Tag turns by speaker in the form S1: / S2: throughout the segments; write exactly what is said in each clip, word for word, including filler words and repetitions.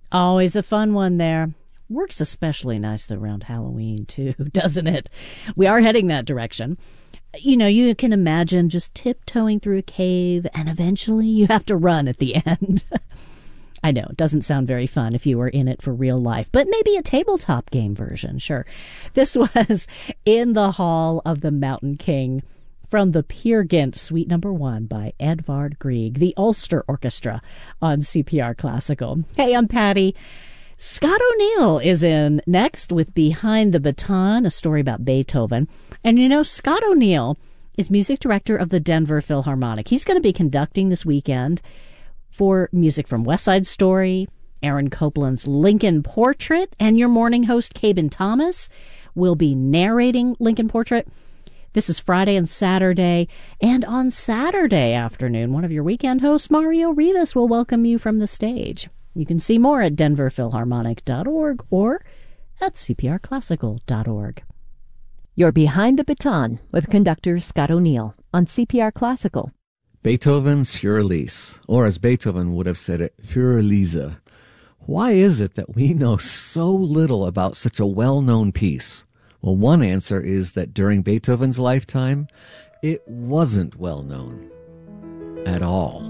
S1: Always a fun one there. Works especially nicely around Halloween, too, doesn't it? We are heading that direction. You know, you can imagine just tiptoeing through a cave, and eventually you have to run at the end. I know, it doesn't sound very fun if you were in it for real life, but maybe a tabletop game version, sure. This was In the Hall of the Mountain King from the Peer Gynt Suite Number One by Edvard Grieg, the Ulster Orchestra on C P R Classical. Hey, I'm Patty. Scott O'Neill is in next with Behind the Baton, a story about Beethoven. And you know, Scott O'Neill is music director of the Denver Philharmonic. He's going to be conducting this weekend for music from West Side Story, Aaron Copland's Lincoln Portrait, and your morning host, Cabin Thomas, will be narrating Lincoln Portrait. This is Friday and Saturday, and on Saturday afternoon, one of your weekend hosts, Mario Rivas, will welcome you from the stage. You can see more at denver philharmonic dot org or at c p r classical dot org.
S2: You're Behind the Baton with conductor Scott O'Neill on C P R Classical.
S3: Beethoven's Fürlies, or as Beethoven would have said it, Fürliese. Why is it that we know so little about such a well-known piece? Well, one answer is that during Beethoven's lifetime, it wasn't well-known at all.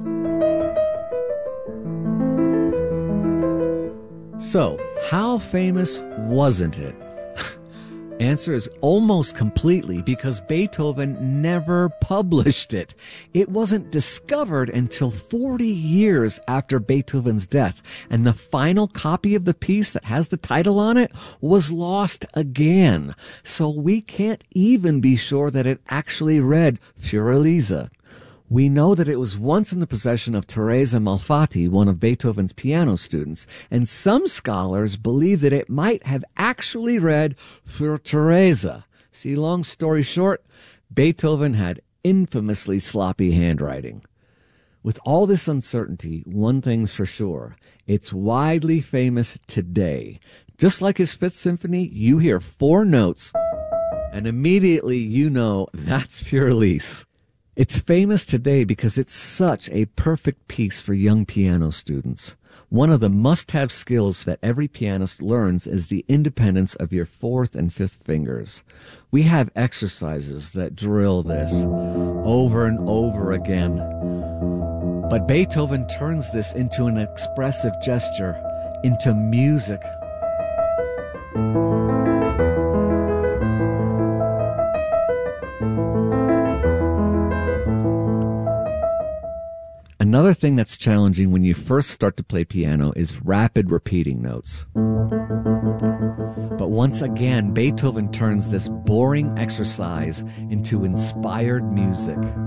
S3: So, how famous wasn't it? Answer is almost completely because Beethoven never published it. It wasn't discovered until forty years after Beethoven's death, and the final copy of the piece that has the title on it was lost again. So we can't even be sure that it actually read Fürliese. We know that it was once in the possession of Teresa Malfatti, one of Beethoven's piano students, and some scholars believe that it might have actually read Für Teresa. See, long story short, Beethoven had infamously sloppy handwriting. With all this uncertainty, one thing's for sure. It's widely famous today. Just like his Fifth Symphony, you hear four notes, and immediately you know that's Fürlies. It's famous today because it's such a perfect piece for young piano students. One of the must-have skills that every pianist learns is the independence of your fourth and fifth fingers. We have exercises that drill this over and over again. But Beethoven turns this into an expressive gesture, into music. Another thing that's challenging when you first start to play piano is rapid repeating notes. But once again, Beethoven turns this boring exercise into inspired music.